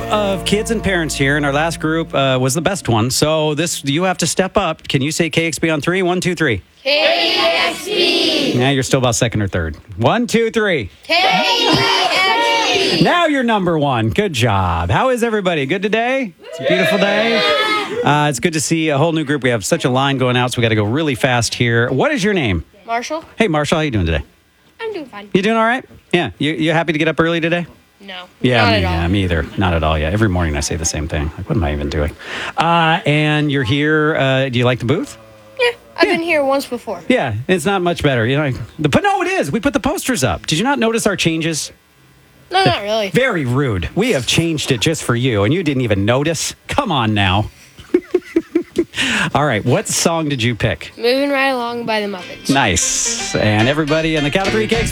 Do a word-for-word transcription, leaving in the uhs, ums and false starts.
of kids and parents here, and our last group uh, was the best one. So this, you have to step up. Can you say K X B on three? One, two, three. K X B. Yeah, you're still about second or third. One, two, three. K X B. Now you're number one. Good job. How is everybody? Good today? It's a beautiful day. Uh, it's good to see a whole new group. We have such a line going out, so we got to go really fast here. What is your name? Marshall. Hey, Marshall, how you doing today? I'm doing fine. You doing all right? Yeah. You you happy to get up early today? No. Yeah, Not me, at all. yeah, me either. Not at all. Yeah, every morning I say the same thing. Like, what am I even doing? Uh, and you're here. Uh, do you like the booth? Yeah, I've Yeah. been here once before. Yeah, it's not much better. You know, the, but no, it is. We put the posters up. Did you not notice our changes? No, not really. Very rude. We have changed it just for you, and you didn't even notice. Come on now. All right, what song did you pick? Moving right along by the Muppets. Nice. And everybody on the count of three, K X